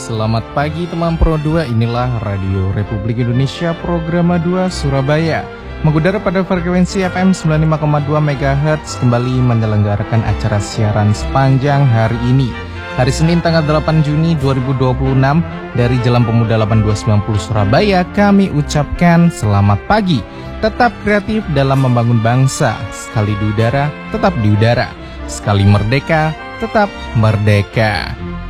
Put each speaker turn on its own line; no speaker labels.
Selamat pagi teman Pro 2, inilah Radio Republik Indonesia Programa 2 Surabaya. Mengudara pada frekuensi FM 95,2 MHz kembali menyelenggarakan acara siaran sepanjang hari ini. Hari Senin tanggal 8 Juni 2026 dari Jalan Pemuda 8290 Surabaya kami ucapkan selamat pagi. Tetap kreatif dalam membangun bangsa. Sekali di udara, tetap di udara. Sekali merdeka, tetap merdeka.